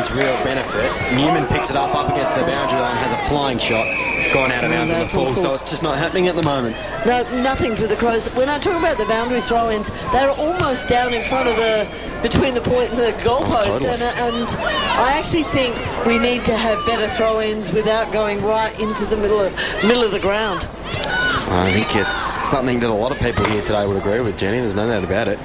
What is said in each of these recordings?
much real benefit. Newman picks it up against the boundary line, has a flying shot, gone out of bounds on the full, so it's just not happening at the moment. No, nothing for the Crows. When I talk about the boundary throw-ins, they're almost down in front of between the point and the goalpost, totally. and I actually think we need to have better throw-ins without going right into the middle of the ground. I think it's something that a lot of people here today would agree with, Jenny. There's no doubt about it.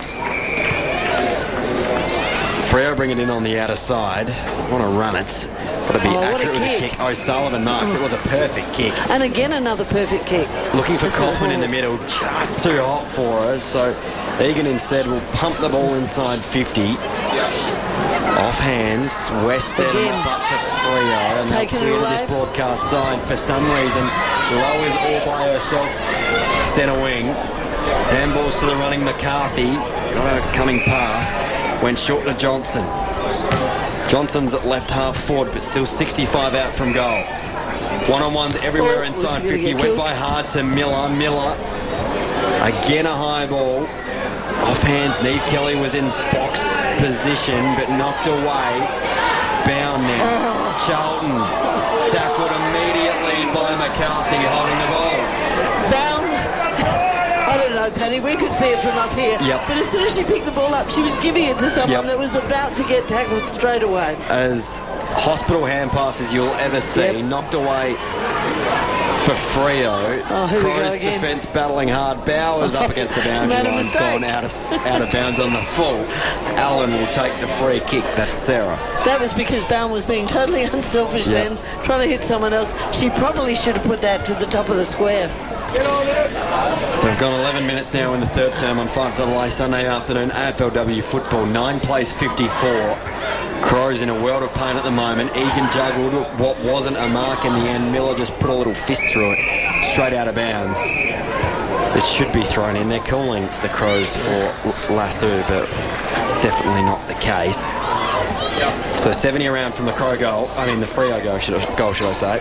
Freo bring it in on the outer side. Want to run it. Got to be accurate with the kick. O'Sullivan marks. It was a perfect kick. And again, another perfect kick. Looking for Kaufman in the middle. Just too hot for us. So Egan instead will pump the ball inside 50. Off hands. West then up for Freo. And they'll clear to this broadcast side for some reason. Lowers all by herself. Centre wing. Handballs to the running McCarthy. Got her coming past. Went short to Johnson. Johnson's at left half forward, but still 65 out from goal. One-on-ones everywhere inside 50. Went by hard to Miller. Miller, again a high ball. Off hands, Neve Kelly was in box position, but knocked away. Bound now. Charlton tackled immediately by McCarthy, holding the ball. Bound. I don't know, Paddy, we could see it from up here. Yep. But as soon as she picked the ball up, she was giving it to someone that was about to get tackled straight away. As hospital hand passes you'll ever see. Knocked away for Freo. Crows defence battling hard. Bowers up against the boundary line, gone out of bounds on the full. Allen will take the free kick. That's Sarah. That was because Bowen was being totally unselfish then, trying to hit someone else. She probably should have put that to the top of the square. So we've gone 11 minutes now in the third term on 5AA Sunday afternoon AFLW football. 9 plays 54. Crows in a world of pain at the moment. Egan juggled what wasn't a mark in the end. Miller just put a little fist through it, straight out of bounds. It should be thrown in. They're calling the Crows for lasso, but definitely not the case. So 70 around from the Crow goal. I mean the Freo goal, should I say.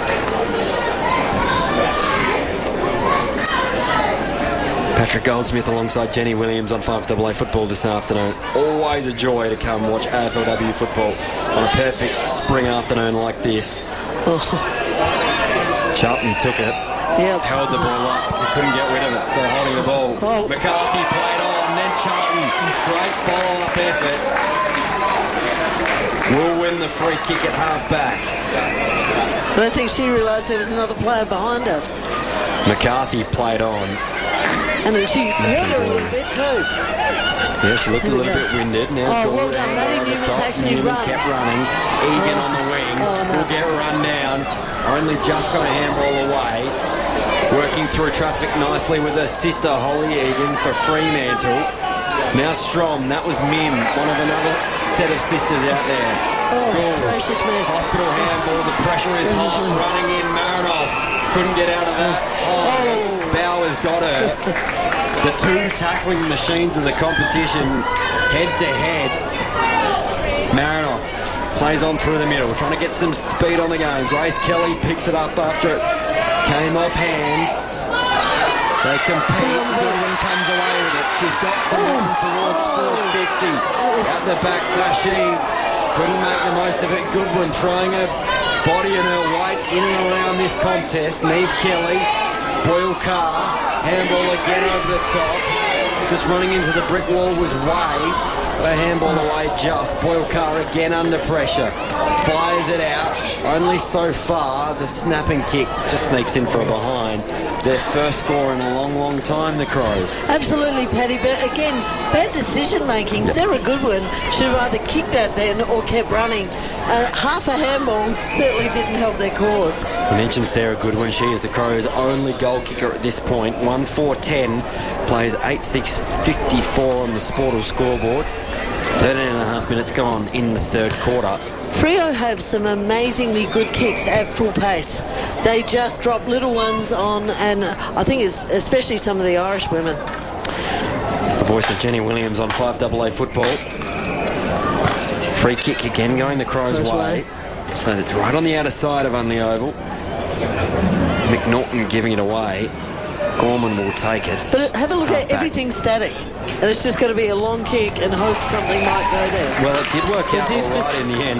Patrick Goldsmith alongside Jenny Williams on 5AA football this afternoon. Always a joy to come watch AFLW football on a perfect spring afternoon like this. Charlton took it, held the ball up, he couldn't get rid of it, so holding the ball. McCarthy played on, then Charlton, great follow-up effort. Will win the free kick at half-back. I don't think she realised there was another player behind her. McCarthy played on. And then she hurt her a little bit too. Yeah, she looked a little bit winded. Now well done. Maddie Newman's actually Newman kept running. Egan on the wing. Will get run down. Only just got a handball away. Working through traffic nicely was her sister, Holly Egan, for Fremantle. Now Strom. That was Mim, one of another set of sisters out there. Gracious me. Hospital handball. The pressure is hot. Running in. Marinoff couldn't get out of that. Bowers got her. The two tackling machines of the competition, head to head. Marinoff plays on through the middle, trying to get some speed on the game. Grace Kelly picks it up after it came off hands. They compete. Goodwin comes away with it. She's got someone towards 450. Out the back, Rashid couldn't make the most of it. Goodwin throwing her body and her weight in and around this contest. Neve Kelly, Boyle Carr, handball again over the top. Just running into the brick wall was Way. A handball away just. Boyle Carr again under pressure. Fires it out. Only so far. The snapping kick just sneaks in for a behind. Their first score in a long, long time, the Crows. Absolutely, Paddy. But again, bad decision making. Sarah Goodwin should have either kicked that then or kept running. Half a handball certainly didn't help their cause. You mentioned Sarah Goodwin. She is the Crows' only goal kicker at this point. 1-4-10. Plays 8-6-54 on the Sportal scoreboard. 13 and a half minutes gone in the third quarter. Freo have some amazingly good kicks at full pace. They just drop little ones on, and I think it's especially some of the Irish women. This is the voice of Jenny Williams on 5AA football. Free kick again going the Crows' way. So it's right on the outer side of the oval. McNaughton giving it away. Gorman will take it. But have a look at everything static. And it's just going to be a long kick and hope something might go there. Well, it did work out all right in the end.